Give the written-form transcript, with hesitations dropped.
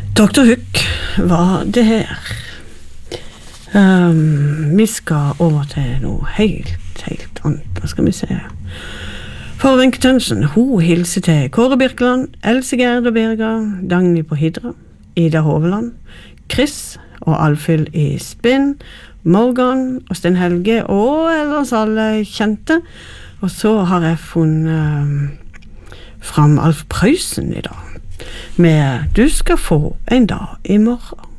Dr. Hook var det her. Vi skal over til noe helt annet. Hva skal vi se? For Wenche Tønnesen, hun hilser til Kåre Birkeland, Else Gerd og Birga, Dagny på Hidra, Ida Hoveland, Chris og Alfhild i Spinn, Morgan og Sten Helge og ellers alle kjente. Og så har jeg funnet fram Alf Prøysen i dag med «Du skal få en dag i morgen».